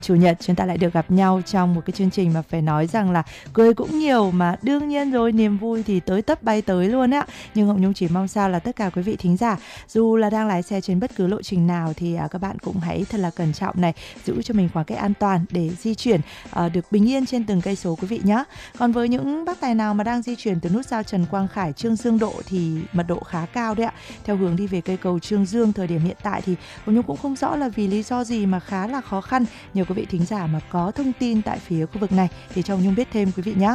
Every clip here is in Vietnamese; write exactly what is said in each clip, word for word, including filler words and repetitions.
Chủ nhật chúng ta lại được gặp nhau trong một cái chương trình mà phải nói rằng là cười cũng nhiều, mà đương nhiên rồi, niềm vui thì tới tấp bay tới luôn á. Nhưng Hồng Nhung chỉ mong sao là tất cả quý vị thính giả, dù là đang lái xe trên bất cứ lộ trình nào thì à, các bạn cũng hãy thật là cẩn trọng này, giữ cho mình khoảng cách an toàn để di chuyển à, được bình yên trên từng cây số quý vị nhé. Còn với những bác tài nào mà đang di chuyển từ nút giao Trần Quang Khải, Trương Dương Độ thì mật độ khá cao đấy ạ. Theo hướng đi về cây cầu Trương Dương, thời điểm hiện tại thì Hồng Nhung cũng không rõ là vì lý do gì mà khá là khó khăn. Nhiều quý vị thính giả mà có thông tin tại phía khu vực này thì cho Nhung biết thêm quý vị nhé.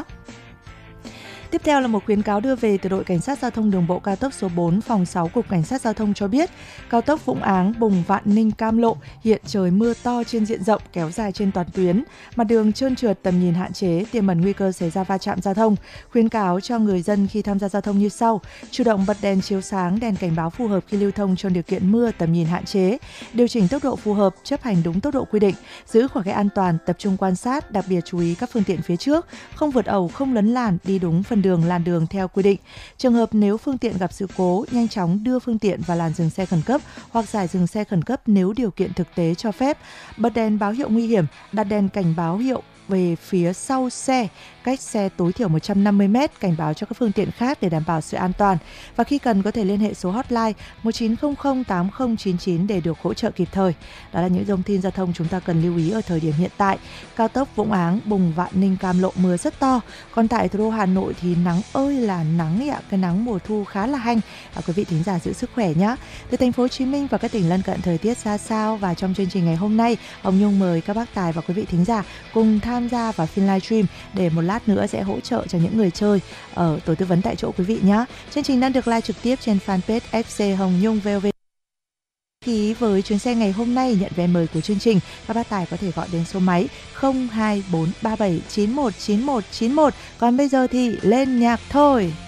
Tiếp theo là một khuyến cáo đưa về từ đội Cảnh sát Giao thông Đường bộ cao tốc số bốn, phòng sáu, Cục Cảnh sát Giao thông cho biết, cao tốc Vũng Áng, Bùng, Vạn Ninh, Cam Lộ hiện trời mưa to trên diện rộng kéo dài trên toàn tuyến, mặt đường trơn trượt, tầm nhìn hạn chế, tiềm ẩn nguy cơ xảy ra va chạm giao thông. Khuyến cáo cho người dân khi tham gia giao thông như sau: chủ động bật đèn chiếu sáng, đèn cảnh báo phù hợp khi lưu thông trong điều kiện mưa, tầm nhìn hạn chế, điều chỉnh tốc độ phù hợp, chấp hành đúng tốc độ quy định, giữ khoảng cách an toàn, tập trung quan sát, đặc biệt chú ý các phương tiện phía trước, không vượt ẩu, không lấn làn, đi đúng phần đường làn đường theo quy định. Trường hợp nếu phương tiện gặp sự cố, nhanh chóng đưa phương tiện vào làn dừng xe khẩn cấp hoặc giải dừng xe khẩn cấp nếu điều kiện thực tế cho phép. Bật đèn báo hiệu nguy hiểm, đặt đèn cảnh báo hiệu về phía sau xe, cách xe tối thiểu một trăm năm mươi mét, cảnh báo cho các phương tiện khác để đảm bảo sự an toàn. Và khi cần có thể liên hệ số hotline một chín không không tám không chín chín để được hỗ trợ kịp thời. Đó là những thông tin giao thông chúng ta cần lưu ý ở thời điểm hiện tại. Cao tốc Vũng Áng, Bùng, Vạn Ninh, Cam Lộ mưa rất to. Còn tại thủ đô Hà Nội thì nắng ơi là nắng ấy ạ, cái nắng mùa thu khá là hanh. À, quý vị thính giả giữ sức khỏe nhé. Từ thành phố Hồ Chí Minh và các tỉnh lân cận thời tiết ra sao, và trong chương trình ngày hôm nay, Hồng Nhung mời các bác tài và quý vị thính giả cùng tham gia vào phiên livestream để một lát nữa sẽ hỗ trợ cho những người chơi ở tổ tư vấn tại chỗ quý vị nhé. Chương trình đang được live trực tiếp trên fanpage ép xê Hồng Nhung vê o vê. Ký với chuyến xe ngày hôm nay, nhận vé mời của chương trình, các bác tài có thể gọi đến số máy không hai bốn ba bảy chín một chín một chín một. Còn bây giờ thì lên nhạc thôi.